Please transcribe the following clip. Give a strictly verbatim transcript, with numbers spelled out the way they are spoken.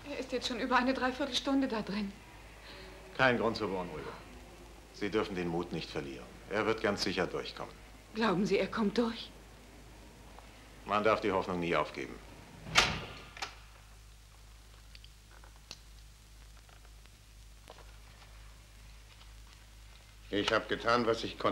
Er ist jetzt schon über eine Dreiviertelstunde da drin. Kein Grund zur Beunruhigung. Sie dürfen den Mut nicht verlieren. Er wird ganz sicher durchkommen. Glauben Sie, er kommt durch? Man darf die Hoffnung nie aufgeben. Ich habe getan, was ich konnte.